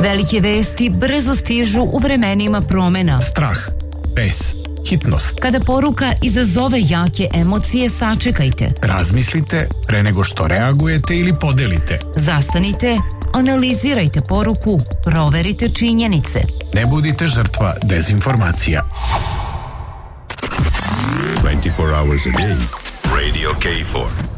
Velike vesti brzo stižu u vremenima promena. Strah, bes, hitnost. Kada poruka izazove jake emocije, sačekajte. Razmislite pre nego što reagujete ili podelite. Zastanite, analizirajte poruku, proverite činjenice. Ne budite žrtva dezinformacija. 24 hours a day. Radio K4.